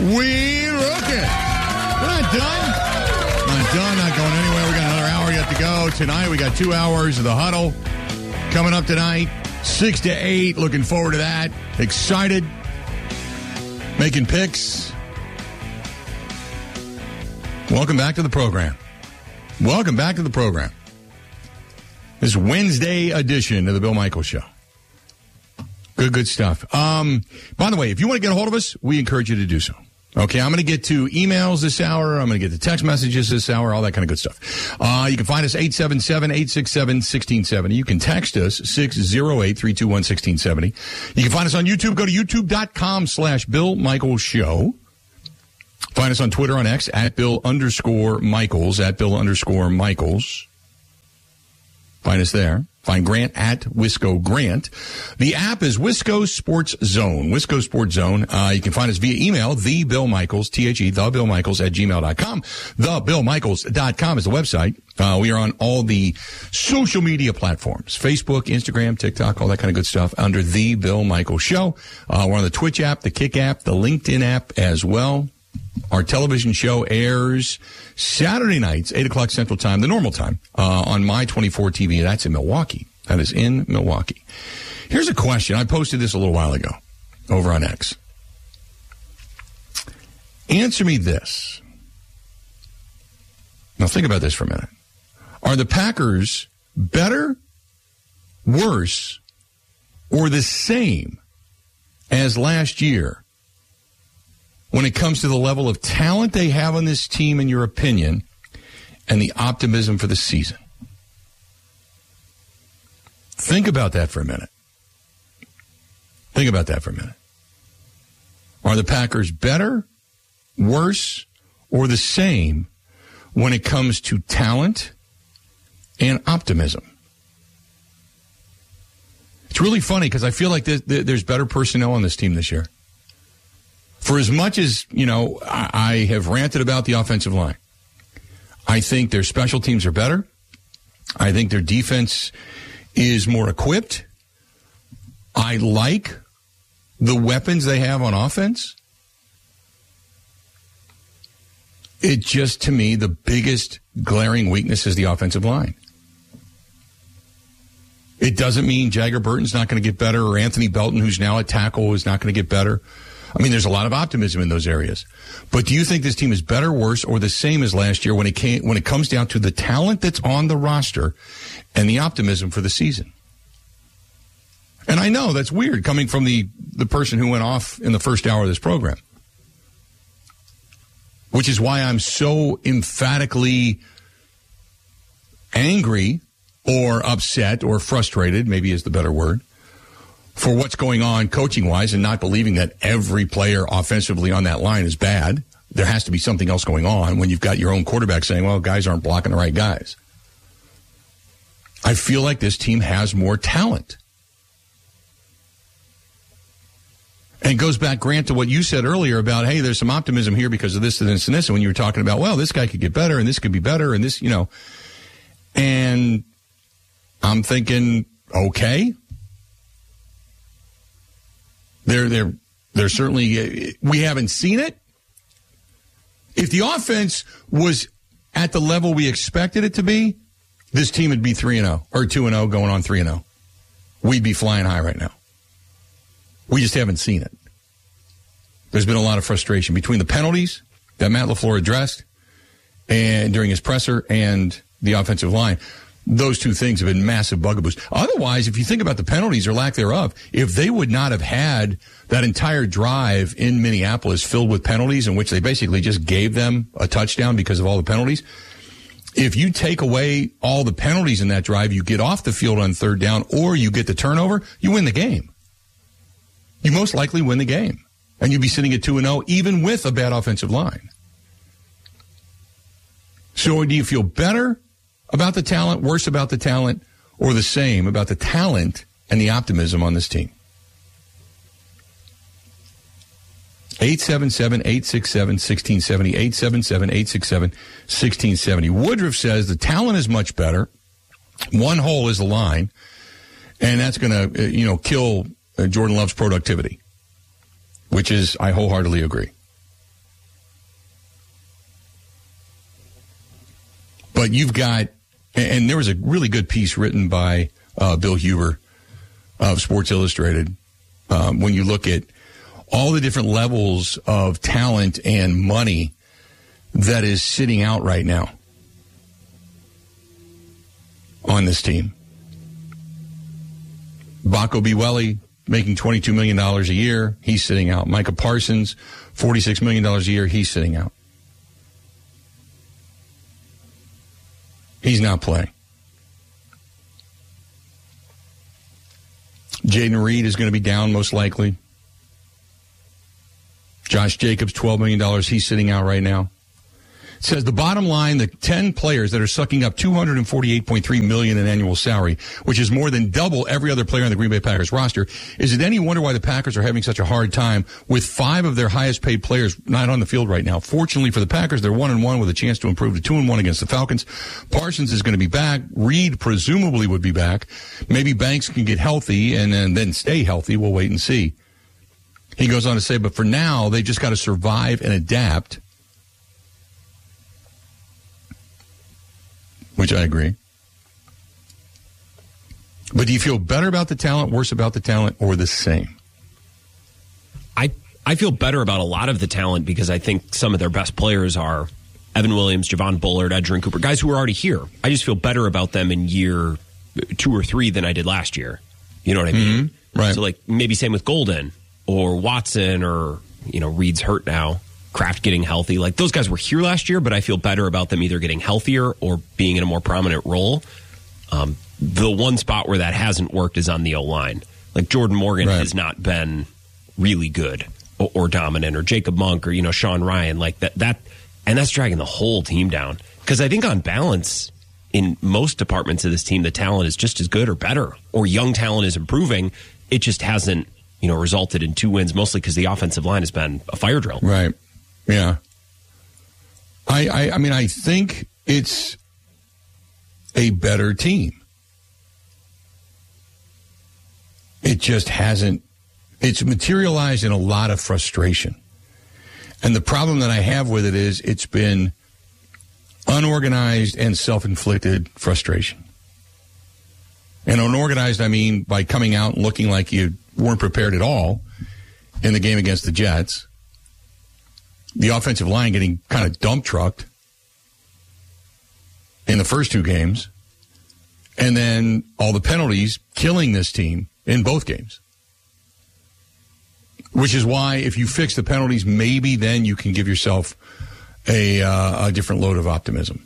We rook it. We're not done. Not going anywhere. We got another hour yet to go. Tonight, we got 2 hours of the huddle coming up tonight, 6 to 8. Looking forward to that. Excited. Making picks. Welcome back to the program. Welcome back to the program. This Wednesday edition of the Bill Michaels Show. Good stuff. By the way, if you want to get a hold of us, we encourage you to do so. Okay, I'm going to get to emails this hour. I'm going to get to text messages this hour, all that kind of good stuff. You can find us 877-867-1670. You can text us 608-321-1670. You can find us on YouTube. Go to youtube.com/Bill Michaels Show. Find us on Twitter, on X, @Bill_Michaels, @Bill_Michaels. Find us there. Find Grant at Wisco Grant. The app is Wisco Sports Zone. Wisco Sports Zone. You can find us via email, TheBillMichaels, TheBillMichaels @gmail.com. TheBillMichaels.com is the website. We are on all the social media platforms, Facebook, Instagram, TikTok, all that kind of good stuff under The Bill Michaels Show. We're on the Twitch app, the Kick app, the LinkedIn app as well. Our television show airs Saturday nights, 8 o'clock Central Time, the normal time, on My24 TV. That's in Milwaukee. That is in Milwaukee. Here's a question. I posted this a little while ago over on X. Answer me this. Now think about this for a minute. Are the Packers better, worse, or the same as last year when it comes to the level of talent they have on this team, in your opinion, and the optimism for the season? Think about that for a minute. Think about that for a minute. Are the Packers better, worse, or the same when it comes to talent and optimism? It's really funny because I feel like there's better personnel on this team this year. For as much as, I have ranted about the offensive line, I think their special teams are better. I think their defense is more equipped. I like the weapons they have on offense. It just, to me, the biggest glaring weakness is the offensive line. It doesn't mean Jagger Burton's not going to get better, or Anthony Belton, who's now at tackle, is not going to get better. I mean, there's a lot of optimism in those areas. But do you think this team is better, worse, or the same as last year when it comes down to the talent that's on the roster and the optimism for the season? And I know that's weird coming from the person who went off in the first hour of this program, which is why I'm so emphatically angry or upset or frustrated, maybe is the better word, for what's going on coaching-wise, and not believing that every player offensively on that line is bad. There has to be something else going on when you've got your own quarterback saying, well, guys aren't blocking the right guys. I feel like this team has more talent. And it goes back, Grant, to what you said earlier about, hey, there's some optimism here because of this and this and this. And when you were talking about, well, this guy could get better and this could be better and this, And I'm thinking, okay. They're certainly, we haven't seen it. If the offense was at the level we expected it to be, this team would be 3-0 or 2-0 going on 3-0. We'd be flying high right now. We just haven't seen it. There's been a lot of frustration between the penalties that Matt LaFleur addressed and during his presser and the offensive line. Those two things have been massive bugaboos. Otherwise, if you think about the penalties or lack thereof, if they would not have had that entire drive in Minneapolis filled with penalties in which they basically just gave them a touchdown because of all the penalties, if you take away all the penalties in that drive, you get off the field on third down or you get the turnover, you win the game. You most likely win the game. And you'd be sitting at 2-0 even with a bad offensive line. So do you feel better about the talent, worse about the talent, or the same about the talent and the optimism on this team? 877-867-1670, 877-867-1670. Woodruff says the talent is much better. One hole is the line, and that's going to, kill Jordan Love's productivity, which is, I wholeheartedly agree. But you've got, and there was a really good piece written by Bill Huber of Sports Illustrated when you look at all the different levels of talent and money that is sitting out right now on this team. Baco Biweli making $22 million a year. He's sitting out. Micah Parsons, $46 million a year. He's sitting out. He's not playing. Jaden Reed is going to be down most likely. Josh Jacobs, $12 million. He's sitting out right now. It says the bottom line, the 10 players that are sucking up $248.3 million in annual salary, which is more than double every other player on the Green Bay Packers roster. Is it any wonder why the Packers are having such a hard time with 5 of their highest paid players not on the field right now? Fortunately for the Packers, they're 1-1 with a chance to improve to 2-1 against the Falcons. Parsons is going to be back. Reed presumably would be back. Maybe Banks can get healthy and then stay healthy. We'll wait and see. He goes on to say, but for now, they just got to survive and adapt. Which I agree. But do you feel better about the talent, worse about the talent, or the same? I feel better about a lot of the talent because I think some of their best players are Evan Williams, Javon Bullard, Edgerrin Cooper, guys who are already here. I just feel better about them in year 2 or 3 than I did last year. You know what I mean? Mm-hmm. Right. So like maybe same with Golden or Watson or, Reed's hurt now. Kraft getting healthy. Like those guys were here last year, but I feel better about them either getting healthier or being in a more prominent role. The one spot where that hasn't worked is on the O-line. Like Jordan Morgan has not been really good or dominant, or Jacob Monk or, Sean Ryan, like that. And that's dragging the whole team down. Because I think on balance, in most departments of this team, the talent is just as good or better, or young talent is improving. It just hasn't, resulted in 2 wins, mostly because the offensive line has been a fire drill. Right. Yeah. I mean, I think it's a better team. It just hasn't. It's materialized in a lot of frustration. And the problem that I have with it is it's been unorganized and self-inflicted frustration. And unorganized, I mean, by coming out and looking like you weren't prepared at all in the game against the Jets. The offensive line getting kind of dump trucked in the first 2 games. And then all the penalties killing this team in both games. Which is why if you fix the penalties, maybe then you can give yourself a different load of optimism.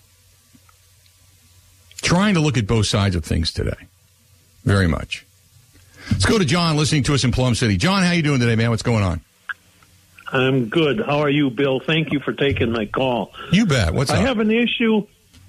Trying to look at both sides of things today. Very much. Let's go to John listening to us in Plum City. John, how you doing today, man? What's going on? I'm good. How are you, Bill? Thank you for taking my call. You bet. What's up? I have an issue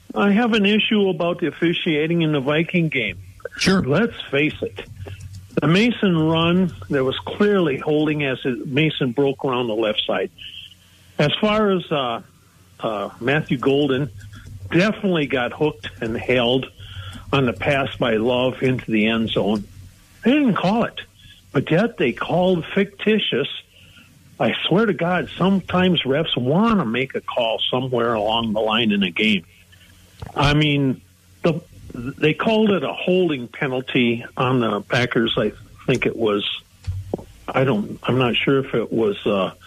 about the officiating in the Viking game. Sure. Let's face it. The Mason run, there was clearly holding as Mason broke around the left side. As far as Matthew Golden, definitely got hooked and held on the pass by Love into the end zone. They didn't call it, but yet they called fictitious. I swear to God, sometimes refs want to make a call somewhere along the line in a game. I mean, they called it a holding penalty on the Packers. I think it was, I'm not sure if it was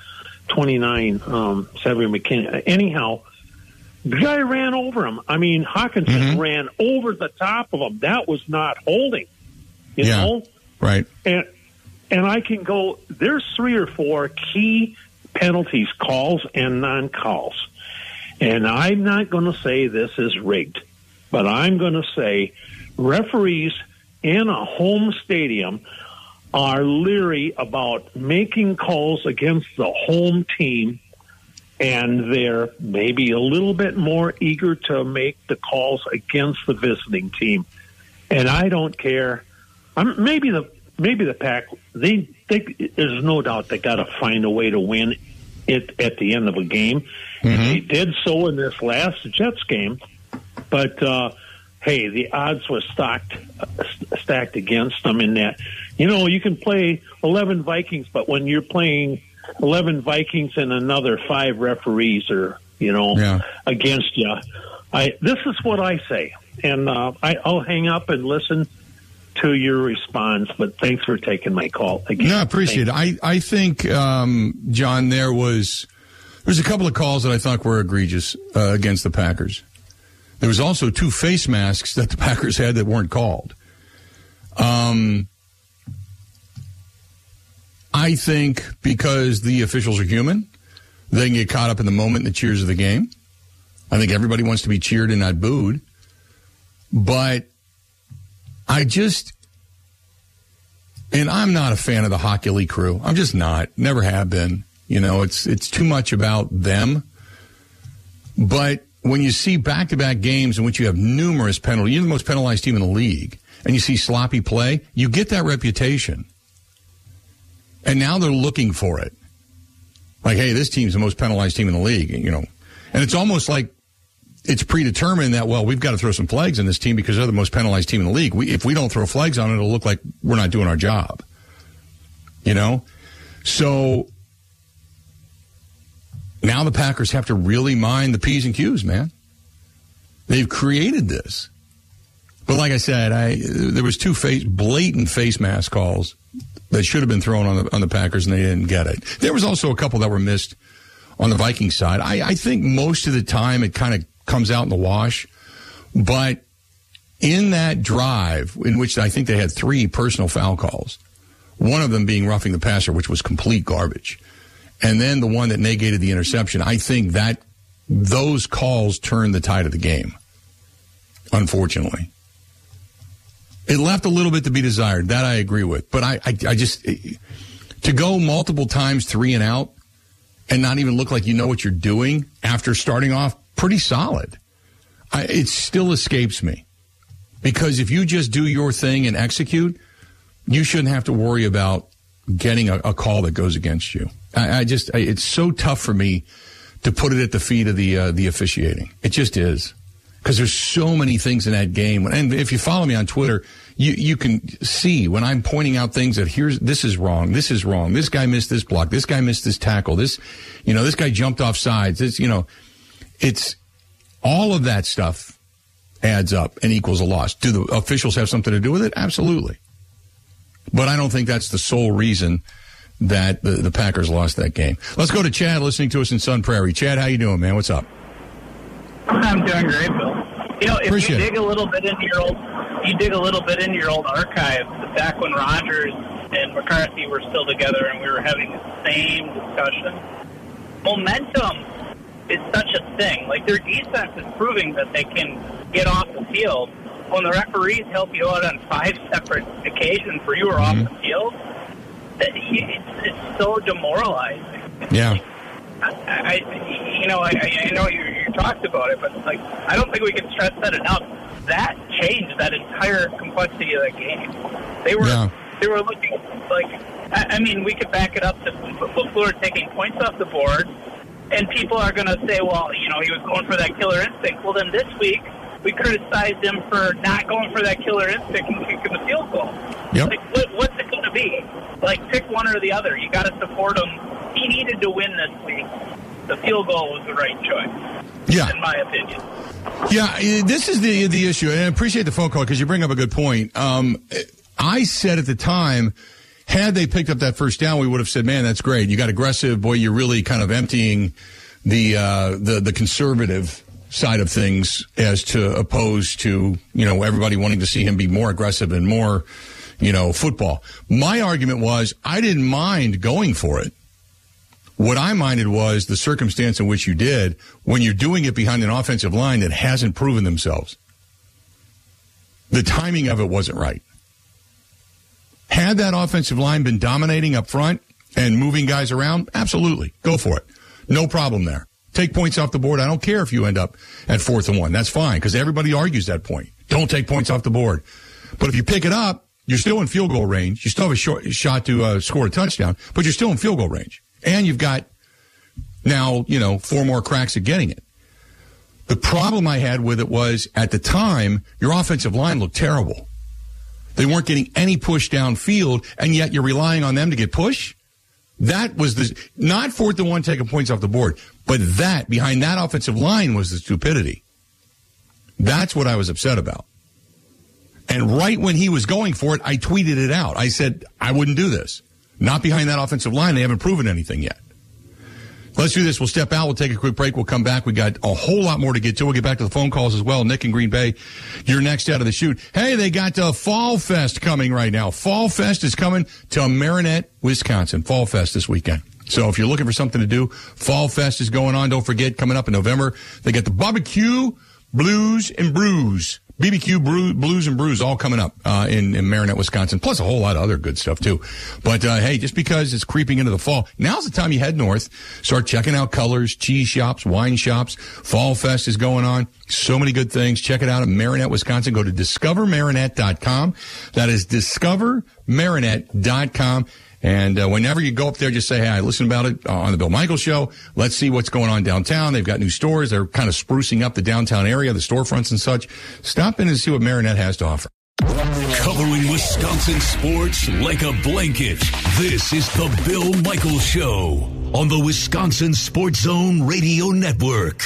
29, Xavier McKinney. Anyhow, the guy ran over him. I mean, Hawkinson ran over the top of him. That was not holding, you know? Right. And I can go, there's 3 or 4 key penalties, calls and non-calls. And I'm not going to say this is rigged, but I'm going to say referees in a home stadium are leery about making calls against the home team, and they're maybe a little bit more eager to make the calls against the visiting team. And I don't care. Maybe the Pack, there's no doubt they got to find a way to win it at the end of a game. And they did so in this last Jets game. But, hey, the odds were stacked against them in that. You can play 11 Vikings, but when you're playing 11 Vikings and another 5 referees are, against you, This is what I say, and I'll hang up and listen to your response, but thanks for taking my call again. No, I appreciate it. I think, John, there's a couple of calls that I thought were egregious against the Packers. There was also 2 face masks that the Packers had that weren't called. I think because the officials are human, they can get caught up in the moment and the cheers of the game. I think everybody wants to be cheered and not booed. But and I'm not a fan of the Hockey League crew. I'm just not. Never have been. It's too much about them. But when you see back-to-back games in which you have numerous penalties, you're the most penalized team in the league, and you see sloppy play, you get that reputation. And now they're looking for it. Like, hey, this team's the most penalized team in the league, And it's almost like it's predetermined that, well, we've got to throw some flags in this team because they're the most penalized team in the league. If we don't throw flags on it, it'll look like we're not doing our job. So now the Packers have to really mind the P's and Q's, man. They've created this. But like I said, there was 2 blatant face mask calls that should have been thrown on the Packers, and they didn't get it. There was also a couple that were missed on the Vikings side. I think most of the time it kind of comes out in the wash. But in that drive, in which I think they had 3 personal foul calls, one of them being roughing the passer, which was complete garbage, and then the one that negated the interception, I think that those calls turned the tide of the game, unfortunately. It left a little bit to be desired. That I agree with. But I just, to go multiple times 3 and out and not even look like you know what you're doing after starting off pretty solid, it still escapes me. Because if you just do your thing and execute, you shouldn't have to worry about getting a call that goes against you. It's so tough for me to put it at the feet of the officiating. It just is. Because there's so many things in that game. And if you follow me on Twitter, you can see when I'm pointing out things that this is wrong, this guy missed this block, this guy missed this tackle, this guy jumped off sides, it's all of that stuff adds up and equals a loss. Do the officials have something to do with it? Absolutely. But I don't think that's the sole reason that the Packers lost that game. Let's go to Chad listening to us in Sun Prairie. Chad, how you doing, man? What's up? I'm doing great, Bill. If Appreciate you dig a little bit into your old archives, back when Rodgers and McCarthy were still together and we were having the same discussion, momentum is such a thing. Like, their defense is proving that they can get off the field. When the referees help you out on 5 separate occasions where you were off the field, it's so demoralizing. Yeah. I know you talked about it, but I don't think we can stress that enough. That changed that entire complexity of the game. They were looking like, we could back it up to LaFleur taking points off the board, and people are going to say, well, he was going for that killer instinct. Well, then this week we criticized him for not going for that killer instinct and kicking the field goal. Yep. What's it going to be? Pick one or the other. You got to support him. He needed to win this week. The field goal was the right choice, in my opinion. Yeah, this is the issue, and I appreciate the phone call because you bring up a good point. I said at the time, had they picked up that first down, we would have said, man, that's great. You got aggressive. Boy, you're really kind of emptying the conservative side of things as to opposed to, everybody wanting to see him be more aggressive and more, football. My argument was I didn't mind going for it. What I minded was the circumstance in which you did when you're doing it behind an offensive line that hasn't proven themselves. The timing of it wasn't right. Had that offensive line been dominating up front and moving guys around, absolutely. Go for it. No problem there. Take points off the board. I don't care if you end up at 4th and 1. That's fine because everybody argues that point. Don't take points off the board. But if you pick it up, you're still in field goal range. You still have a shot to score a touchdown, but you're still in field goal range. And you've got now, 4 more cracks at getting it. The problem I had with it was, at the time, your offensive line looked terrible. They weren't getting any push downfield, and yet you're relying on them to get push? That was not 4th and 1 taking points off the board, but behind that offensive line was the stupidity. That's what I was upset about. And right when he was going for it, I tweeted it out. I said, I wouldn't do this. Not behind that offensive line. They haven't proven anything yet. Let's do this. We'll step out. We'll take a quick break. We'll come back. We got a whole lot more to get to. We'll get back to the phone calls as well. Nick in Green Bay, you're next out of the chute. Hey, they got Fall Fest coming right now. Fall Fest is coming to Marinette, Wisconsin. Fall Fest this weekend. So if you're looking for something to do, Fall Fest is going on. Don't forget, coming up in November, they got the Barbecue Blues and Brews. BBQ Blues and Brews all coming up in Marinette, Wisconsin, plus a whole lot of other good stuff, too. But, hey, just because it's creeping into the fall, now's the time you head north, start checking out colors, cheese shops, wine shops. Fall Fest is going on. So many good things. Check it out at Marinette, Wisconsin. Go to discovermarinette.com. That is discovermarinette.com. And whenever you go up there, just say, hey, I listened about it on the Bill Michaels Show. Let's see what's going on downtown. They've got new stores. They're kind of sprucing up the downtown area, the storefronts and such. Stop in and see what Marinette has to offer. Covering Wisconsin sports like a blanket. This is the Bill Michaels Show on the Wisconsin Sports Zone Radio Network.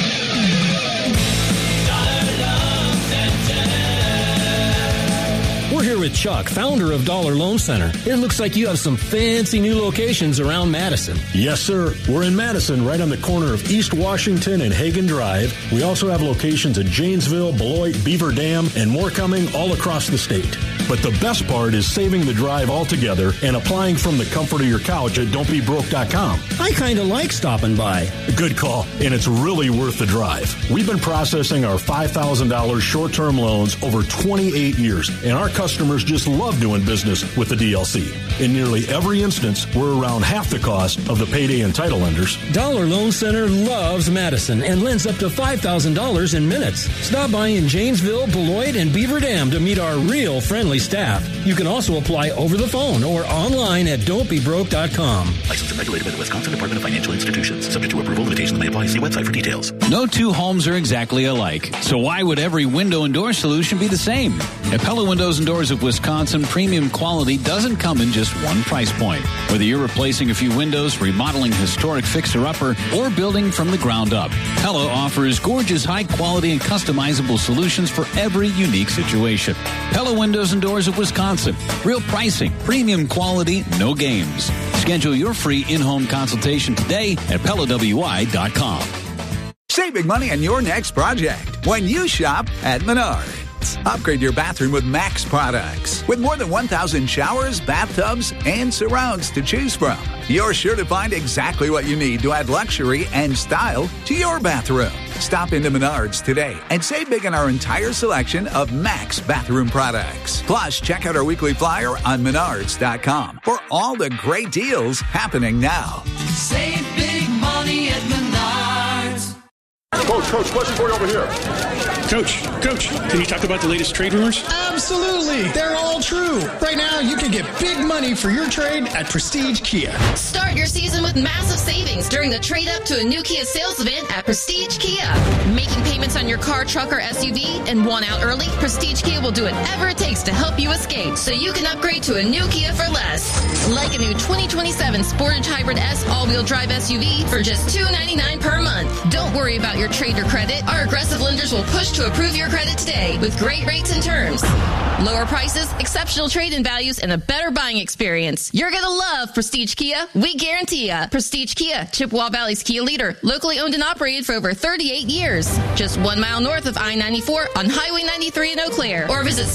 We're here with Chuck, founder of Dollar Loan Center. It looks like you have some fancy new locations around Madison. Yes, sir. We're in Madison, right on the corner of East Washington and Hagen Drive. We also have locations in Janesville, Beloit, Beaver Dam, and more coming all across the state. But the best part is saving the drive altogether and applying from the comfort of your couch at don'tbebroke.com. I kind of like stopping by. Good call, and it's really worth the drive. We've been processing our $5,000 short-term loans over 28 years, and our customers just love doing business with the DLC. In nearly every instance, we're around half the cost of the payday and title lenders. Dollar Loan Center loves Madison and lends up to $5,000 in minutes. Stop by in Janesville, Beloit, and Beaver Dam to meet our real friendly staff. You can also apply over the phone or online at don'tbebroke.com. Licensed and regulated by the Wisconsin Department of Financial Institutions. Subject to approval. Limitations may apply. See website for details. No two homes are exactly alike, so why would every window and door solution be the same? At Pella Windows and Doors of Wisconsin, premium quality doesn't come in just one price point. Whether you're replacing a few windows, remodeling a historic fixer-upper, or building from the ground up, Pella offers gorgeous, high-quality, and customizable solutions for every unique situation. Pella Windows and Doors of Wisconsin. Real pricing, premium quality, no games. Schedule your free in-home consultation today at PellaWI.com. Save big money on your next project when you shop at Menards. Upgrade your bathroom with Max products. With more than 1,000 showers, bathtubs, and surrounds to choose from, you're sure to find exactly what you need to add luxury and style to your bathroom. Stop into Menards today and save big on our entire selection of Max bathroom products. Plus, check out our weekly flyer on Menards.com for all the great deals happening now. Save big money at Menards. Coach, question for you over here. Coach, can you talk about the latest trade rumors? Absolutely. They're all true. Right now, you can get big money for your trade at Prestige Kia. Start your season with massive savings during the trade up to a new Kia sales event at Prestige Kia. Making payments on your car, truck, or SUV and want out early? Prestige Kia will do whatever it takes to help you escape so you can upgrade to a new Kia for less. Like a new 2027 Sportage Hybrid S all-wheel drive SUV for just $299 per month. Don't worry about your trade or credit. Our aggressive lenders will push to approve your credit today with great rates and terms. Lower prices, exceptional trade-in values, and a better buying experience. You're going to love Prestige Kia. We guarantee ya. Prestige Kia, Chippewa Valley's Kia leader. Locally owned and operated for over 38 years. Just 1 mile north of I-94 on Highway 93 in Eau Claire. Or visit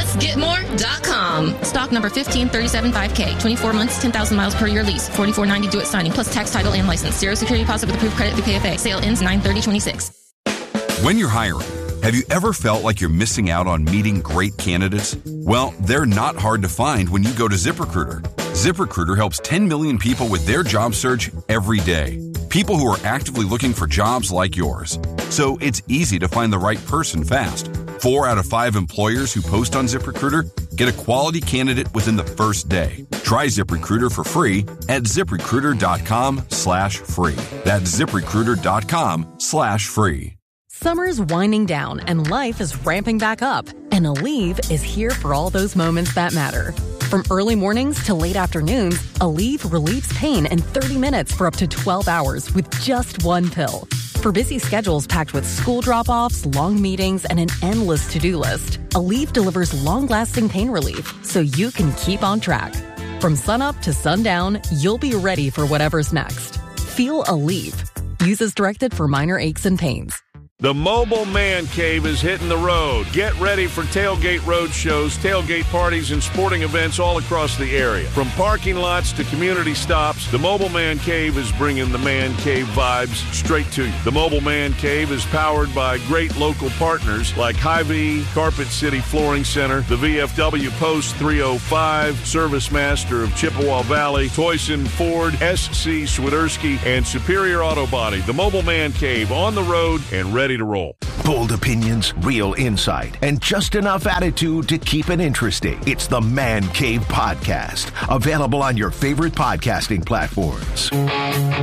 spendlessgetmore.com. Stock number 15375K. 24 months, 10,000 miles per year lease. $44.90 due at signing, plus tax, title, and license. Zero security deposit with approved credit through PFA. Sale ends 9/30/26. When you're hiring, have you ever felt like you're missing out on meeting great candidates? Well, they're not hard to find when you go to ZipRecruiter. ZipRecruiter helps 10 million people with their job search every day. People who are actively looking for jobs like yours. So it's easy to find the right person fast. 4 out of 5 employers who post on ZipRecruiter get a quality candidate within the first day. Try ZipRecruiter for free at ZipRecruiter.com/free. That's ZipRecruiter.com/free. Summer's winding down and life is ramping back up. And Aleve is here for all those moments that matter. From early mornings to late afternoons, Aleve relieves pain in 30 minutes for up to 12 hours with just one pill. For busy schedules packed with school drop-offs, long meetings, and an endless to-do list, Aleve delivers long-lasting pain relief so you can keep on track. From sunup to sundown, you'll be ready for whatever's next. Feel Aleve. Use as directed for minor aches and pains. The Mobile Man Cave is hitting the road. Get ready for tailgate road shows, tailgate parties, and sporting events all across the area. From parking lots to community stops, the Mobile Man Cave is bringing the Man Cave vibes straight to you. The Mobile Man Cave is powered by great local partners like Hy-Vee, Carpet City Flooring Center, the VFW Post 305, Service Master of Chippewa Valley, Toyson Ford, SC Swiderski, and Superior Auto Body. The Mobile Man Cave on the road and ready to roll. Bold opinions, real insight, and just enough attitude to keep it interesting. It's the Man Cave Podcast, available on your favorite podcasting platforms.